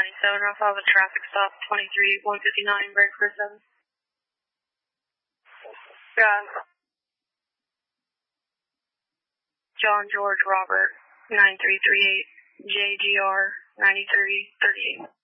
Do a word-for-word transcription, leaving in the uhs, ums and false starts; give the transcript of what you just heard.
ninety-seven, I'll have a traffic stop, twenty-three one fifty-nine, break for seven. Yeah. John George Robert, nine three three eight, J G R, ninety-three thirty-eight.